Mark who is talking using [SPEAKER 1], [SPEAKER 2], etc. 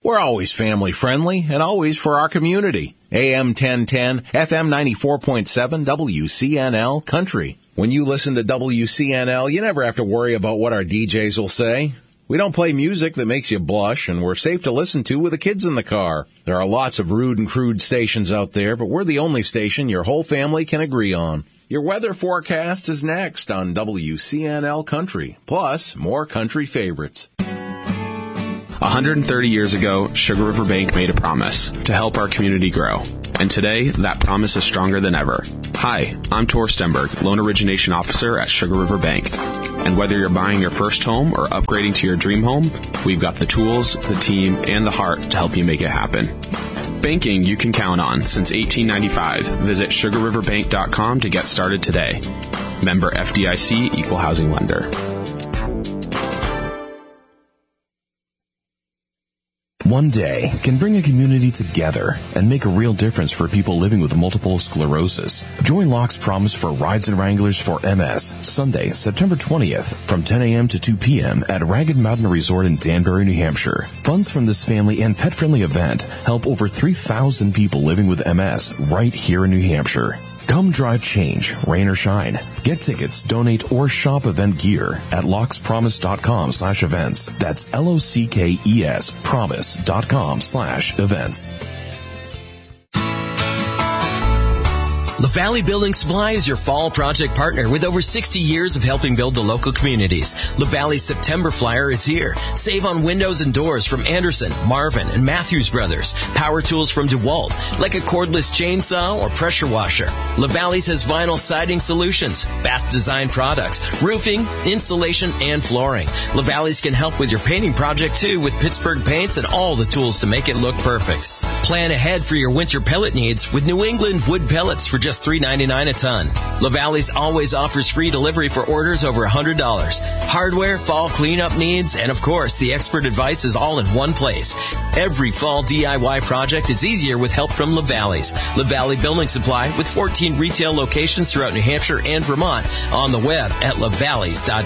[SPEAKER 1] We're always family-friendly and always for our community. AM 1010, FM 94.7, WCNL Country. When you listen to WCNL, you never have to worry about what our DJs will say. We don't play music that makes you blush, and we're safe to listen to with the kids in the car. There are lots of rude and crude stations out there, but we're the only station your whole family can agree on. Your weather forecast is next on WCNL Country, plus more country favorites.
[SPEAKER 2] 130 years ago, Sugar River Bank made a promise to help our community grow. And today, that promise is stronger than ever. Hi, I'm Tor Stenberg, Loan Origination Officer at Sugar River Bank. And whether you're buying your first home or upgrading to your dream home, we've got the tools, the team, and the heart to help you make it happen. Banking you can count on since 1895. Visit sugarriverbank.com to get started today. Member FDIC, Equal Housing Lender.
[SPEAKER 3] One day can bring a community together and make a real difference for people living with multiple sclerosis. Join Locke's Promise for Rides and Wranglers for MS, Sunday, September 20th, from 10 a.m. to 2 p.m. at Ragged Mountain Resort in Danbury, New Hampshire. Funds from this family and pet-friendly event help over 3,000 people living with MS right here in New Hampshire. Come drive change, rain or shine. Get tickets, donate, or shop event gear at lockspromise.com/events. That's LOCKES promise.com/events.
[SPEAKER 4] LaValley Building Supply is your fall project partner with over 60 years of helping build the local communities. LaValley's September Flyer is here. Save on windows and doors from Anderson, Marvin, and Matthews Brothers. Power tools from DeWalt, like a cordless chainsaw or pressure washer. LaValley's has vinyl siding solutions, bath design products, roofing, insulation, and flooring. LaValley's can help with your painting project too with Pittsburgh paints and all the tools to make it look perfect. Plan ahead for your winter pellet needs with New England wood pellets for just $3.99 a ton. LaValley's always offers free delivery for orders over $100. Hardware, fall cleanup needs, and of course, the expert advice is all in one place. Every fall DIY project is easier with help from LaValley's. LaValley Building Supply with 14 retail locations throughout New Hampshire and Vermont. On the web at lavalleys.com.